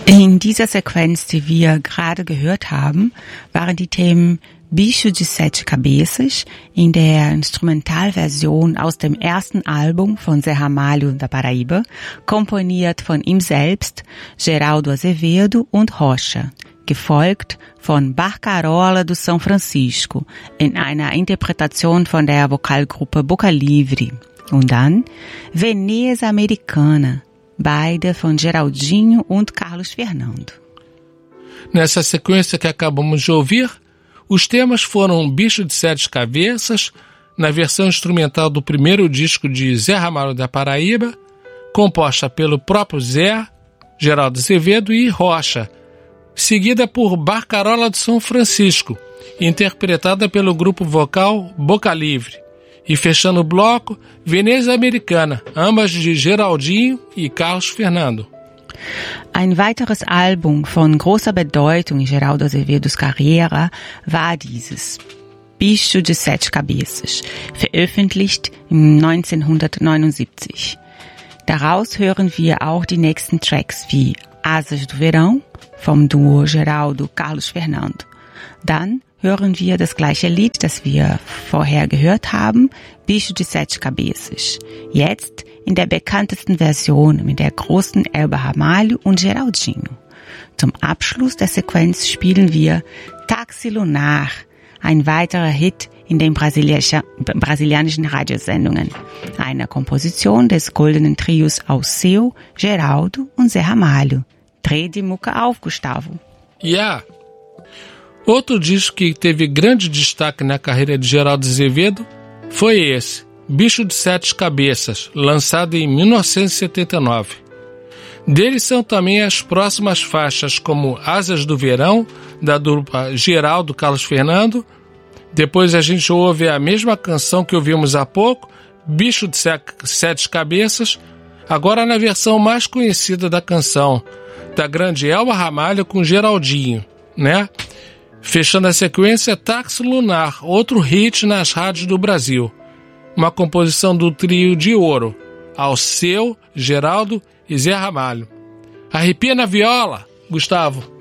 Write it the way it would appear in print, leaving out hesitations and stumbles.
In dieser Sequenz, die wir gerade gehört haben, waren die Themen Bicho de Sete Cabeças in der Instrumentalversion aus dem ersten Album von Zé Ramalho da Paraíba, komponiert von ihm selbst, Geraldo Azevedo und Rocha, gefolgt von Barcarola do São Francisco in einer Interpretation von der Vokalgruppe Boca Livre und dann Veneza Americana, beide von Geraldinho und Carlos Fernando. Nessa sequência que acabamos de ouvir, os temas foram Bicho de Sete Cabeças, na versão instrumental do primeiro disco de Zé Ramalho da Paraíba, composta pelo próprio Zé, Geraldo Azevedo e Rocha, seguida por Barcarola do São Francisco, interpretada pelo grupo vocal Boca Livre, e fechando o bloco, Veneza Americana, ambas de Geraldinho e Carlos Fernando. Ein weiteres Album von großer Bedeutung in Geraldo Azevedos Karriere war dieses Bicho de Sete Cabeças, veröffentlicht 1979. Daraus hören wir auch die nächsten Tracks wie Asas do Verão vom Duo Geraldo Carlos Fernando. Dann hören wir das gleiche Lied, das wir vorher gehört haben, Bicho de Sete Cabeças. Jetzt in der bekanntesten Version mit der großen Elba Ramalho und Geraldinho. Zum Abschluss der Sequenz spielen wir Táxi Lunar, ein weiterer Hit in den brasilianischen Radiosendungen. Eine Komposition des goldenen Trios Alceu, Geraldo und Zé Ramalho. Dreh die Mucke auf, Gustavo. Yeah. Outro disco que teve grande destaque na carreira de Geraldo Azevedo foi esse, Bicho de Sete Cabeças, lançado em 1979. Deles são também as próximas faixas como Asas do Verão, da dupla Geraldo Carlos Fernando. Depois a gente ouve a mesma canção que ouvimos há pouco, Bicho de Sete Cabeças, agora na versão mais conhecida da canção, da grande Elba Ramalho com Geraldinho, né? Fechando a sequência, Táxi Lunar, outro hit nas rádios do Brasil. Uma composição do trio de ouro, Alceu, Geraldo e Zé Ramalho. Arrepia na viola, Gustavo.